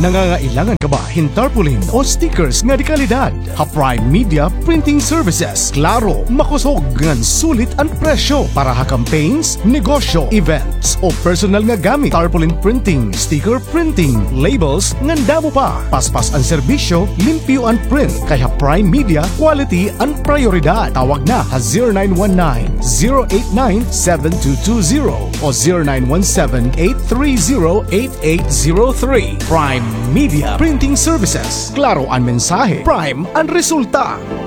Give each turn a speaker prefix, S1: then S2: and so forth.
S1: Nangangailangan ka ba hin tarpaulin o stickers nga di kalidad? Ha Prime Media Printing Services. Klaro, makusog ngan sulit ang presyo para ha campaigns, negosyo, events o personal nga gamit. Tarpaulin printing, sticker printing, labels ngan damo pa. Paspas ang serbisyo, limpyo ang print. Kaya Prime Media, quality ang prioridad. Tawag na ha 0919-089-7220 o 0917-830-8803. Prime Media Printing Services. Klaro ang mensahe, Prime ang resulta.